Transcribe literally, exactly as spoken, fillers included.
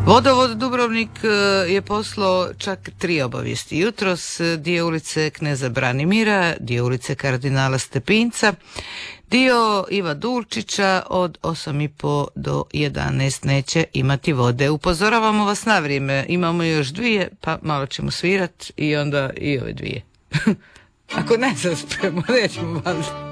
Vodovod Dubrovnik je poslao čak tri obavijesti. Jutros dio ulice Kneza Branimira, dio ulice Kardinala Stepinca, dio Iva Dulčića od osam i po do jedanaest neće imati vode. Upozoravamo vas na vrijeme, imamo još dvije, pa malo ćemo svirat i onda i ove dvije. Ako ne zaspemo, nećemo valjda.